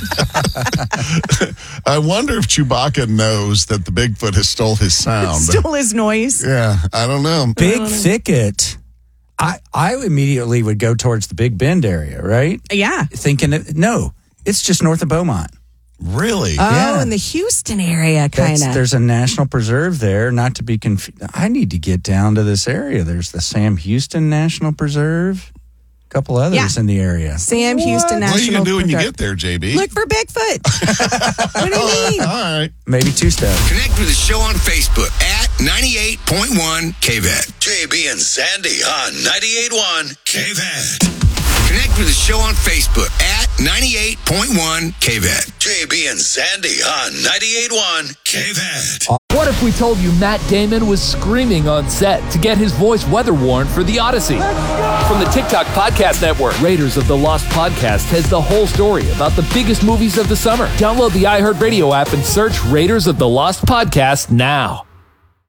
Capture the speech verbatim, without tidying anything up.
I wonder if Chewbacca knows that the Bigfoot has stole his sound. Stole his noise. Yeah, I don't know. Big thicket. I, I immediately would go towards the Big Bend area, right? Yeah. Thinking, it, no, it's just north of Beaumont. Really? Oh, Yeah. in the Houston area, kind That's, of. there's a national preserve there, not to be confused. I need to get down to this area. There's the Sam Houston National Preserve, a couple others Yeah. in the area. Sam Houston National What are you going to do when you Preserve. get there, J B? Look for Bigfoot. What do you mean? All right. Maybe two-step. Connect with the show on Facebook at ninety-eight point one K V E T. J B and Sandy on ninety-eight point one K V E T. Connect with the show on Facebook at ninety-eight point one K V E T. J B and Sandy on ninety-eight point one K V E T. What if we told you Matt Damon was screaming on set to get his voice weather worn for The Odyssey? From the TikTok Podcast Network, Raiders of the Lost Podcast has the whole story about the biggest movies of the summer. Download the iHeartRadio app and search Raiders of the Lost Podcast now.